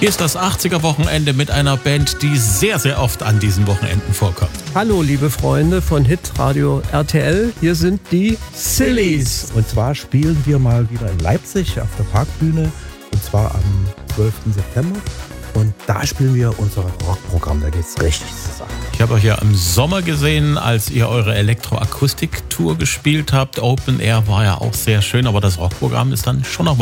Hier ist das 80er-Wochenende mit einer Band, die sehr, sehr oft an diesen Wochenenden vorkommt. Hallo, liebe Freunde von Hitradio RTL. Hier sind die Sillies. Und zwar spielen wir mal wieder in Leipzig auf der Parkbühne. Und zwar am 12. September. Und da spielen wir unser Rockprogramm. Da geht's richtig zur Sache. Ich habe euch ja im Sommer gesehen, als ihr eure Elektroakustik-Tour gespielt habt. Open Air war ja auch sehr schön, aber das Rockprogramm ist dann schon noch